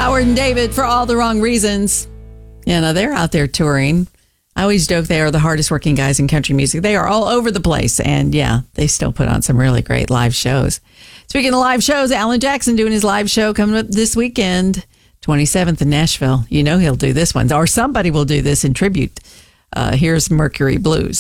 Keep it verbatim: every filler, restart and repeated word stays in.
Howard and David for All the Wrong Reasons. You know, they're out there touring. I always joke they are the hardest working guys in country music. They are all over the place. And yeah, they still put on some really great live shows. Speaking of live shows, Alan Jackson doing his live show coming up this weekend, twenty-seventh in Nashville. You know he'll do this one, or somebody will do this in tribute. Uh, here's Mercury Blues.